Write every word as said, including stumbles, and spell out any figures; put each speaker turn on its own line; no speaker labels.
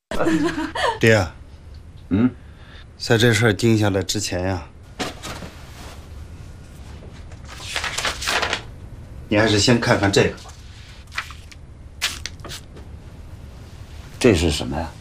爹，
嗯，
在这事儿定下来之前呀，你还是先看看这个吧。
这是什么呀？